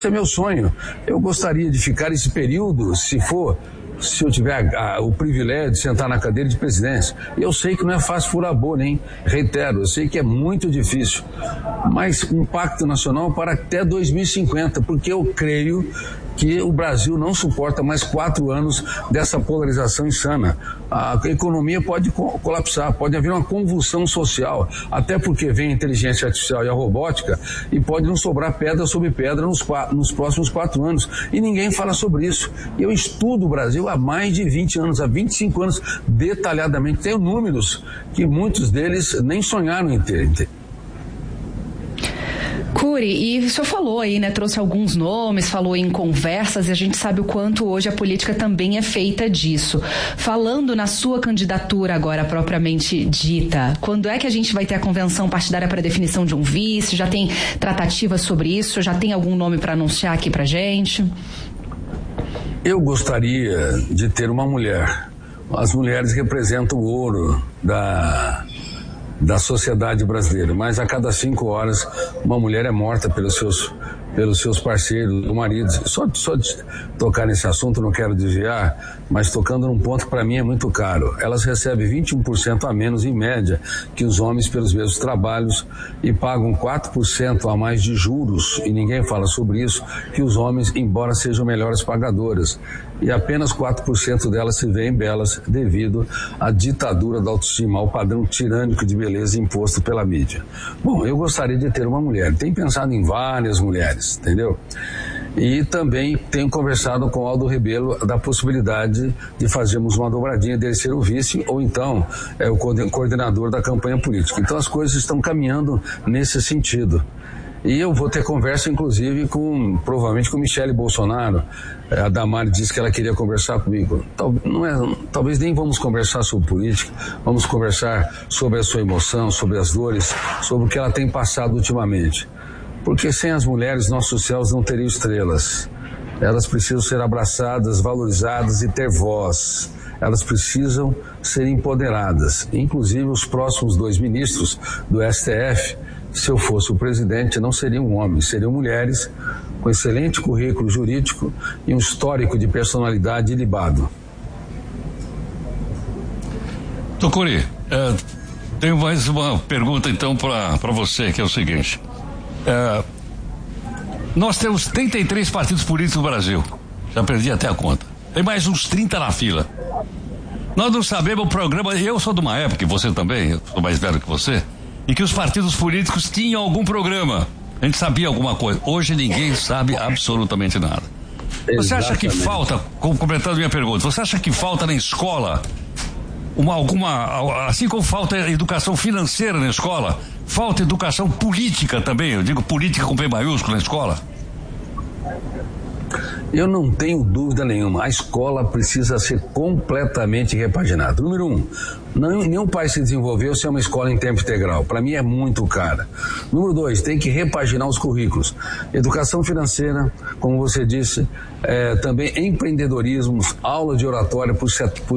é meu sonho. Eu gostaria de ficar esse período, se eu tiver o privilégio de sentar na cadeira de presidência. Eu sei que não é fácil furar a bolha, hein? Reitero, eu sei que é muito difícil. Mas um pacto nacional para até 2050, porque eu creio que o Brasil não suporta mais 4 anos dessa polarização insana. A economia pode colapsar, pode haver uma convulsão social, até porque vem a inteligência artificial e a robótica, e pode não sobrar pedra sobre pedra nos próximos 4 anos. E ninguém fala sobre isso. Eu estudo o Brasil há mais de 20 anos, há 25 anos, detalhadamente. Tenho números que muitos deles nem sonharam em ter. Cury, e o senhor falou aí, né, trouxe alguns nomes, falou em conversas, e a gente sabe o quanto hoje a política também é feita disso. Falando na sua candidatura agora propriamente dita, quando é que a gente vai ter a convenção partidária para definição de um vice? Já tem tratativas sobre isso? Já tem algum nome para anunciar aqui pra gente? Eu gostaria de ter uma mulher. As mulheres representam o ouro da sociedade brasileira, mas a cada 5 horas uma mulher é morta pelos seus parceiros, maridos. Só de tocar nesse assunto, não quero desviar, mas tocando num ponto que para mim é muito caro. Elas recebem 21% a menos em média que os homens pelos mesmos trabalhos e pagam 4% a mais de juros, e ninguém fala sobre isso, que os homens, embora sejam melhores pagadoras. E apenas 4% delas se veem belas devido à ditadura da autoestima, ao padrão tirânico de beleza imposto pela mídia. Bom, eu gostaria de ter uma mulher. Tenho pensado em várias mulheres, entendeu? E também tenho conversado com o Aldo Rebelo da possibilidade de fazermos uma dobradinha dele ser o vice ou então o coordenador da campanha política. Então as coisas estão caminhando nesse sentido. E eu vou ter conversa, inclusive, provavelmente com Michele Bolsonaro. A Damari disse que ela queria conversar comigo. Talvez nem vamos conversar sobre política, vamos conversar sobre a sua emoção, sobre as dores, sobre o que ela tem passado ultimamente. Porque sem as mulheres, nossos céus não teriam estrelas. Elas precisam ser abraçadas, valorizadas e ter voz. Elas precisam ser empoderadas. Inclusive, os próximos 2 ministros do STF, se eu fosse o presidente, não seriam homens, seriam mulheres com excelente currículo jurídico e um histórico de personalidade ilibado. Tucuri, tenho mais uma pergunta então para você, que é o seguinte. Nós temos 33 partidos políticos no Brasil, já perdi até a conta. Tem mais uns 30 na fila. Nós não sabemos o programa, eu sou de uma época, e você também, eu sou mais velho que você, e que os partidos políticos tinham algum programa. A gente sabia alguma coisa. Hoje ninguém sabe absolutamente nada. Você acha que falta, completando minha pergunta, você acha que falta na escola assim como falta educação financeira na escola, falta educação política também, eu digo política com P maiúsculo na escola? Eu não tenho dúvida nenhuma, a escola precisa ser completamente repaginada. Número 1, nenhum país se desenvolveu sem uma escola em tempo integral. Para mim é muito cara. Número 2, tem que repaginar os currículos. Educação financeira, como você disse, também empreendedorismo, aula de oratória, por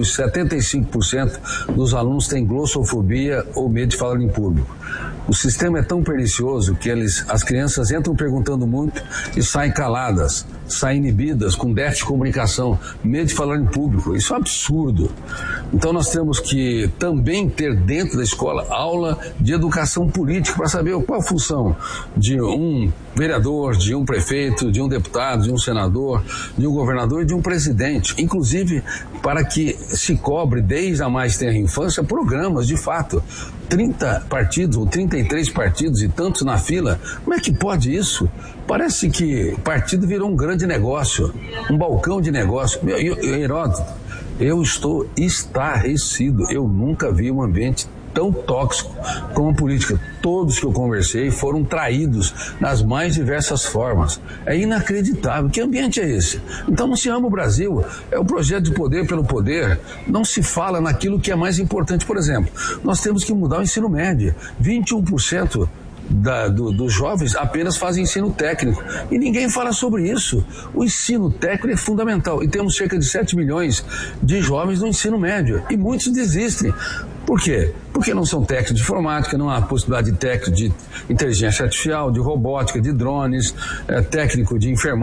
75% dos alunos têm glossofobia ou medo de falar em público. O sistema é tão pernicioso que as crianças entram perguntando muito e saem caladas, saem inibidas, com déficit de comunicação, medo de falar em público. Isso é um absurdo. Então nós temos que também ter dentro da escola aula de educação política para saber qual a função de um vereador, de um prefeito, de um deputado, de um senador, de um governador e de um presidente. Inclusive para que se cobre desde a mais tenra infância programas de fato. 30 partidos ou 33 partidos e tantos na fila, como é que pode isso? Parece que partido virou um grande negócio, um balcão de negócio. Heródoto, eu estou estarrecido, eu nunca vi um ambiente tão tóxico como a política. Todos que eu conversei foram traídos nas mais diversas formas. É inacreditável. Que ambiente é esse? Então não se ama o Brasil. É o projeto de poder pelo poder. Não se fala naquilo que é mais importante. Por exemplo, nós temos que mudar o ensino médio. 21% dos jovens apenas fazem ensino técnico e ninguém fala sobre isso. O ensino técnico é fundamental e temos cerca de 7 milhões de jovens no ensino médio e muitos desistem. Por quê? Porque não são técnicos de informática, não há possibilidade de técnico de inteligência artificial, de robótica, de drones, técnico de enfermagem.